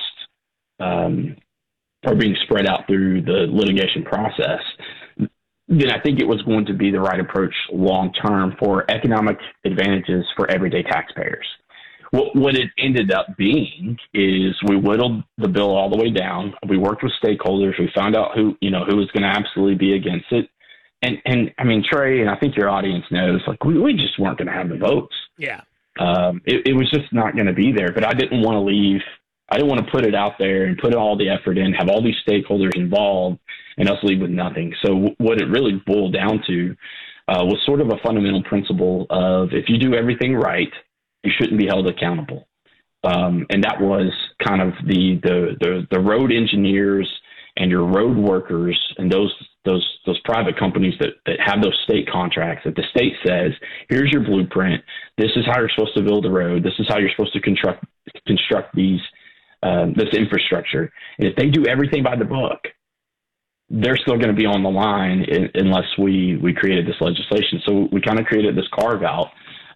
are being spread out through the litigation process, then I think it was going to be the right approach long term for economic advantages for everyday taxpayers. What it ended up being is we whittled the bill all the way down. We worked with stakeholders. We found out who was going to absolutely be against it. And I mean, Trey, and I think your audience knows, like we just weren't going to have the votes. Yeah. It was just not going to be there. But I didn't want to leave. I didn't want to put it out there and put all the effort in, have all these stakeholders involved, and us leave with nothing. So what it really boiled down to was sort of a fundamental principle of if you do everything right, you shouldn't be held accountable. And that was kind of the road engineers and your road workers and those private companies that have those state contracts that the state says, here's your blueprint. This is how you're supposed to build the road. This is how you're supposed to construct these this infrastructure. And if they do everything by the book, they're still going to be on the line unless we created this legislation. So we kind of created this carve out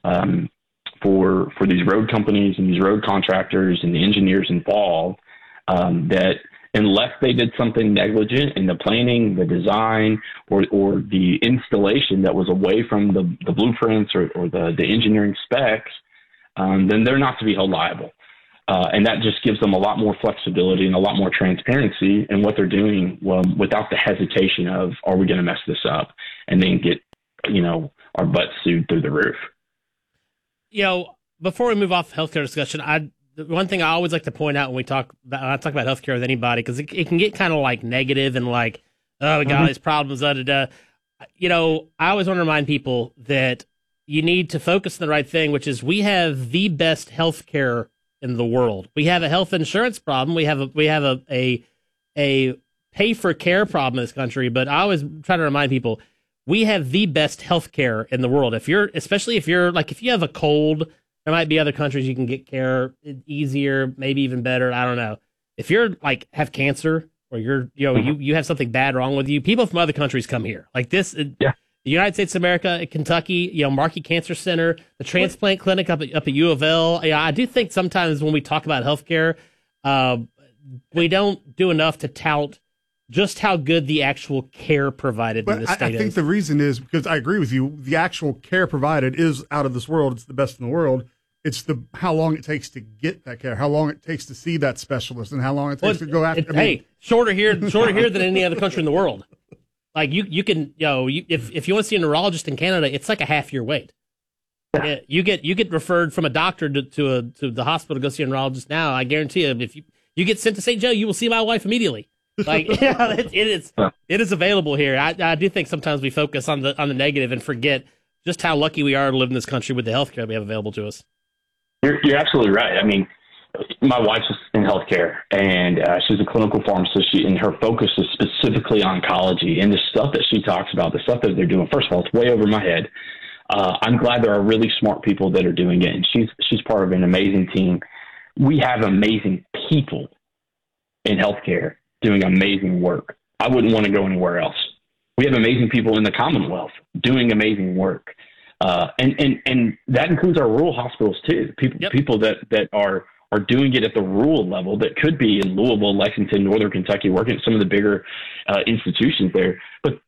for these road companies and these road contractors and the engineers involved that unless they did something negligent in the planning, the design, or the installation that was away from the blueprints or the engineering specs, then they're not to be held liable. And that just gives them a lot more flexibility and a lot more transparency in what they're doing without the hesitation of, are we going to mess this up? And then get, our butts sued through the roof. Before we move off healthcare discussion, the one thing I always like to point out when I talk about healthcare with anybody, because it can get kind of like negative and like, oh, we got all these problems, I always want to remind people that you need to focus on the right thing, which is we have the best healthcare in the world. We have a health insurance problem. We have a pay for care problem in this country. But I always try to remind people we have the best healthcare in the world. Especially if you have a cold, there might be other countries you can get care easier, maybe even better. I don't know. If you're have cancer or you have something bad wrong with you, people from other countries come here. Like this. Yeah. The United States of America, Kentucky, Markey Cancer Center, the transplant clinic up at U of L. I do think sometimes when we talk about healthcare, we don't do enough to tout just how good the actual care provided in this state is. I think the reason is because I agree with you. The actual care provided is out of this world. It's the best in the world. It's how long it takes to get that care, how long it takes to see that specialist, and how long it takes to go after. Shorter here than any other country in the world. Like you can, if you want to see a neurologist in Canada, it's like a half-year wait. Yeah, you get referred from a doctor to the hospital to go see a neurologist now. I guarantee you, if you get sent to St. Joe, you will see my wife immediately. Like it is available here. I do think sometimes we focus on the negative and forget just how lucky we are to live in this country with the healthcare we have available to us. You're absolutely right. I mean, my wife's in healthcare, and she's a clinical pharmacist, and her focus is specifically oncology. And the stuff that she talks about, the stuff that they're doing, first of all, it's way over my head. I'm glad there are really smart people that are doing it, and she's part of an amazing team. We have amazing people in healthcare doing amazing work. I wouldn't want to go anywhere else. We have amazing people in the Commonwealth doing amazing work. And that includes our rural hospitals too. People that are doing it at the rural level that could be in Louisville, Lexington, Northern Kentucky, working at some of the bigger institutions there. But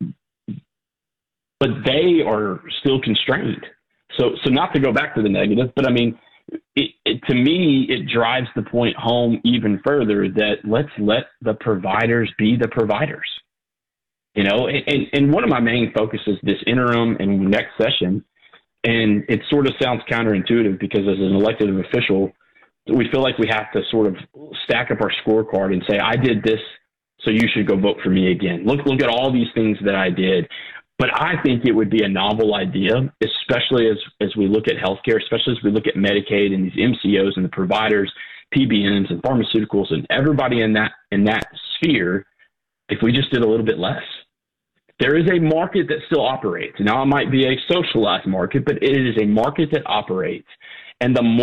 they are still constrained. So not to go back to the negative, but I mean, to me, it drives the point home even further that let's let the providers be the providers. You know, and one of my main focuses this interim and next session, and it sort of sounds counterintuitive because as an elected official, we feel like we have to sort of stack up our scorecard and say, I did this, so you should go vote for me again. Look at all these things that I did. But I think it would be a novel idea, especially as we look at healthcare, especially as we look at Medicaid and these MCOs and the providers, PBMs and pharmaceuticals and everybody in that sphere, if we just did a little bit less. There is a market that still operates. Now, it might be a socialized market, but it is a market that operates. And the more